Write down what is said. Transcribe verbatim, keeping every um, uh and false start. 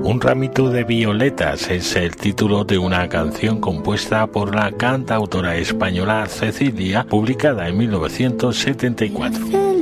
Un ramito de violetas es el título de una canción compuesta por la cantautora española Cecilia, publicada en mil novecientos setenta y cuatro.